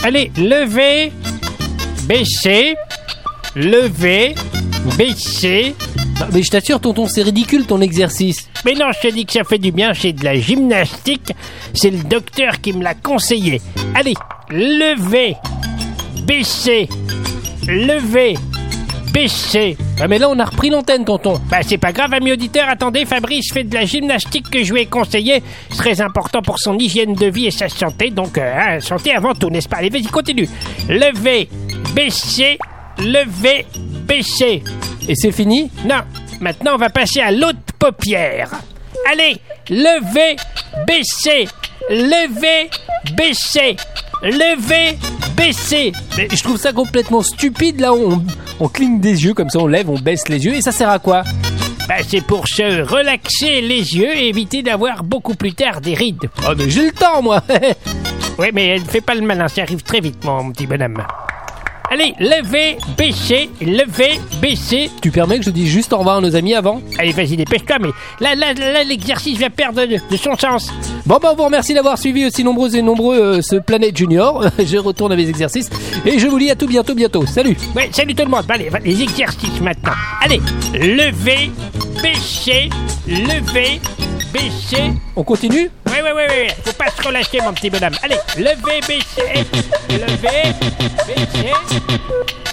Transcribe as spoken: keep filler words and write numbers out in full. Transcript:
Allez, lever, baisser, lever, baisser. Non, mais je t'assure, tonton, c'est ridicule ton exercice. Mais non, je te dis que ça fait du bien, c'est de la gymnastique. C'est le docteur qui me l'a conseillé. Allez, lever, baisser, lever, baisser. Ah, mais là, on a repris l'antenne, tonton. Bah, c'est pas grave, amis auditeurs. Attendez, Fabrice fait de la gymnastique que je lui ai conseillé. C'est très important pour son hygiène de vie et sa santé. Donc, euh, hein, santé avant tout, n'est-ce pas? Allez, vas-y, continue. Lever, baisser, lever, baisser. Et c'est fini? Non, maintenant on va passer à l'autre paupière. Allez, lever, baisser, lever, baisser, lever, baisser. Mais je trouve ça complètement stupide, là, on, on cligne des yeux, comme ça on lève, on baisse les yeux, et ça sert à quoi? Bah, c'est pour se relaxer les yeux et éviter d'avoir beaucoup plus tard des rides. Oh, mais j'ai le temps, moi. Oui, mais elle fait pas le malin, ça arrive très vite, mon petit bonhomme. Allez, lever, baisser, lever, baisser. Tu permets que je dise juste au revoir à nos amis avant? Allez, vas-y, dépêche-toi, mais là, là, là, l'exercice va perdre de, de son sens. Bon, bah, on vous remercie d'avoir suivi aussi nombreux et nombreux euh, ce Planète Junior. Je retourne à mes exercices et je vous dis à tout bientôt, bientôt. Salut! Ouais, salut tout le monde. Allez, les exercices maintenant. Allez, lever, baisser, lever, baisser. On continue? Oui, oui, oui, oui. Faut pas se relâcher, mon petit bonhomme. Allez, lever, baisser, lever, baisser.